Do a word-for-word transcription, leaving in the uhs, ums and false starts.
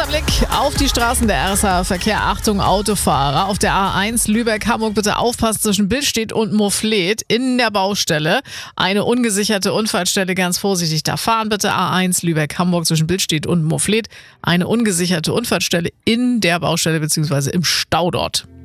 Blick auf die Straßen der R S A-Verkehr. Achtung, Autofahrer. Auf der A eins Lübeck-Hamburg bitte aufpassen zwischen Billstedt und Mouflet in der Baustelle. Eine ungesicherte Unfallstelle, ganz vorsichtig da fahren bitte. A eins Lübeck-Hamburg zwischen Billstedt und Mouflet. Eine ungesicherte Unfallstelle in der Baustelle bzw. im Stau dort.